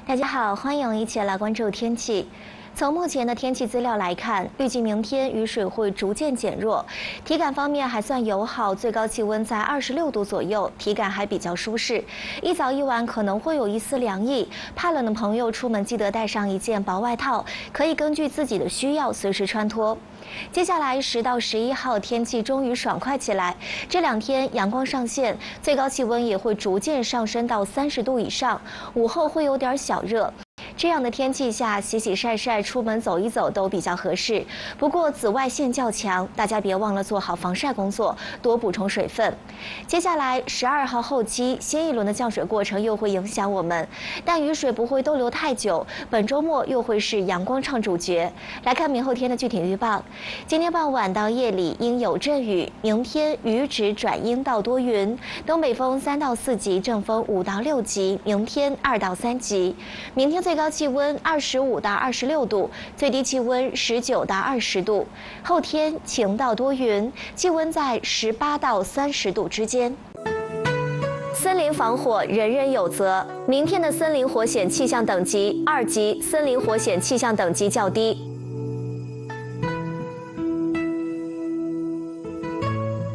大家好，欢迎一起来关注天气。从目前的天气资料来看，预计明天雨水会逐渐减弱，体感方面还算友好，最高气温在26度左右，体感还比较舒适。一早一晚可能会有一丝凉意，怕冷的朋友出门记得带上一件薄外套，可以根据自己的需要随时穿脱。接下来10到11号天气终于爽快起来，这2天阳光上线，最高气温也会逐渐上升到30度以上，午后会有点小热。这样的天气下，洗洗晒晒，出门走一走都比较合适。不过紫外线较强，大家别忘了做好防晒工作，多补充水分。接下来12号后期新一轮的降水过程又会影响我们，但雨水不会逗留太久。本周末又会是阳光唱主角。来看明后天的具体预报：今天傍晚到夜里应有阵雨，明天雨止转阴到多云，东北风3到4级，阵风5到6级，明天2到3级。明天最高气温25到26度，最低气温19到20度。后天晴到多云，气温在18到30度之间。森林防火人人有责。明天的森林火险气象等级2级，森林火险气象等级较低。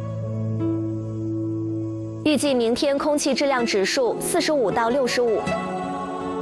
预计明天空气质量指数45到65。